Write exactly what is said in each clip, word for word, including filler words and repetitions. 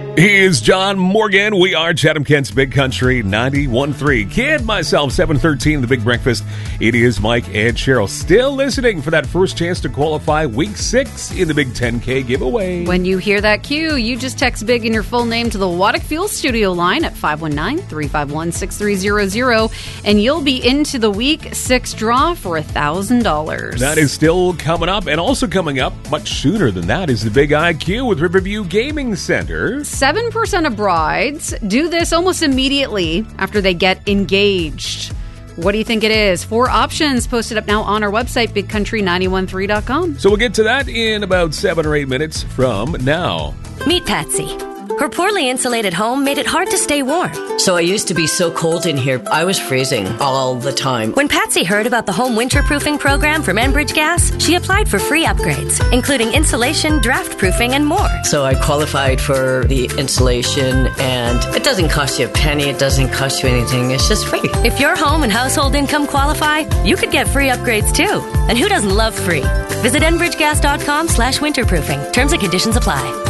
He is John Morgan. We are Chatham-Kent's Big Country ninety-one point three. Kid, myself, seven thirteen, The Big Breakfast. It is Mike and Cheryl still listening for that first chance to qualify week six in the Big ten K giveaway. When you hear that cue, you just text BIG in your full name to the Waddick Fuel Studio line at five one nine, three five one, six three zero zero, and you'll be into the week six draw for one thousand dollars. That is still coming up, and also coming up much sooner than that is the Big I Q with Riverview Gaming Center. seven percent of brides do this almost immediately after they get engaged. What do you think it is? Four options posted up now on our website, big country nine one three dot com. So we'll get to that in about seven or eight minutes from now. Meet Patsy. Her poorly insulated home made it hard to stay warm. So I used to be so cold in here, I was freezing all the time. When Patsy heard about the home winterproofing program from Enbridge Gas, she applied for free upgrades, including insulation, draft proofing, and more. So I qualified for the insulation, and it doesn't cost you a penny, it doesn't cost you anything, it's just free. If your home and household income qualify, you could get free upgrades too. And who doesn't love free? Visit enbridgegas.com slash winterproofing. Terms and conditions apply.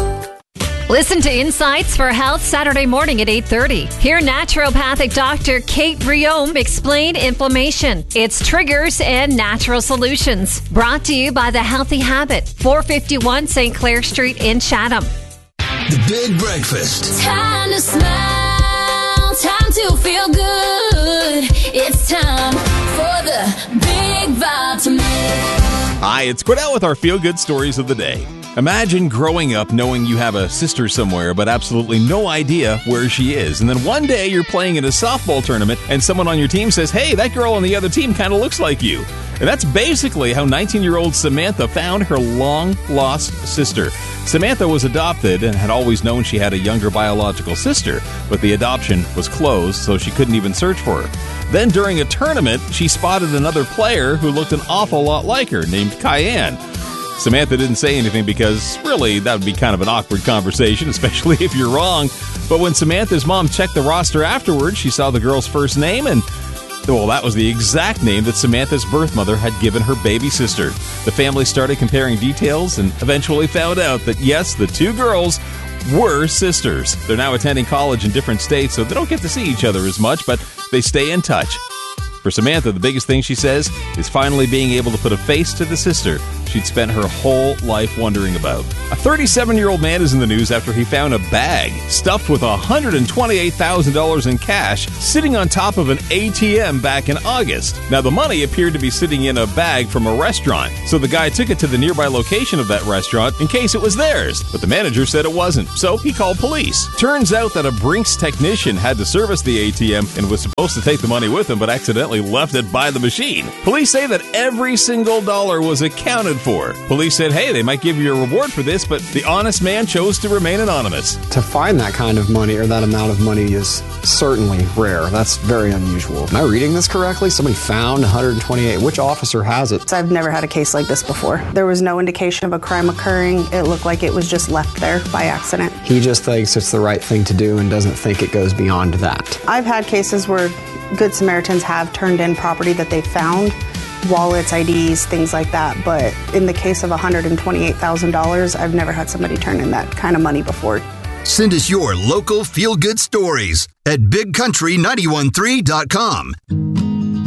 Listen to Insights for Health Saturday morning at eight thirty. Hear naturopathic doctor Kate Briome explain inflammation, its triggers, and natural solutions. Brought to you by The Healthy Habit, four fifty-one Saint Clair Street in Chatham. The Big Breakfast. Time to smile, time to feel good. It's time for the Big Vitamin. Hi, it's Cordell with our feel-good stories of the day. Imagine growing up knowing you have a sister somewhere, but absolutely no idea where she is. And then one day you're playing in a softball tournament and someone on your team says, hey, that girl on the other team kind of looks like you. And that's basically how nineteen-year-old Samantha found her long-lost sister. Samantha was adopted and had always known she had a younger biological sister, but the adoption was closed, so she couldn't even search for her. Then during a tournament, she spotted another player who looked an awful lot like her, named Cayenne. Samantha didn't say anything because, really, that would be kind of an awkward conversation, especially if you're wrong. But when Samantha's mom checked the roster afterwards, she saw the girl's first name, and, well, that was the exact name that Samantha's birth mother had given her baby sister. The family started comparing details and eventually found out that, yes, the two girls were sisters. They're now attending college in different states, so they don't get to see each other as much, but they stay in touch. For Samantha, the biggest thing she says is finally being able to put a face to the sister she'd spent her whole life wondering about. A thirty-seven-year-old man is in the news after he found a bag stuffed with one hundred twenty-eight thousand dollars in cash sitting on top of an A T M back in August. Now, the money appeared to be sitting in a bag from a restaurant, so the guy took it to the nearby location of that restaurant in case it was theirs, but the manager said it wasn't, so he called police. Turns out that a Brinks technician had to service the A T M and was supposed to take the money with him, but accidentally left it by the machine. Police say that every single dollar was accounted for. Police said, hey, they might give you a reward for this, but the honest man chose to remain anonymous. To find that kind of money or that amount of money is certainly rare. That's very unusual. Am I reading this correctly? Somebody found one hundred twenty-eight. Which officer has it? I've never had a case like this before. There was no indication of a crime occurring. It looked like it was just left there by accident. He just thinks it's the right thing to do and doesn't think it goes beyond that. I've had cases where Good Samaritans have turned in property that they found, wallets, I Ds, things like that. But in the case of one hundred twenty-eight thousand dollars, I've never had somebody turn in that kind of money before. Send us your local feel-good stories at big country nine one three dot com.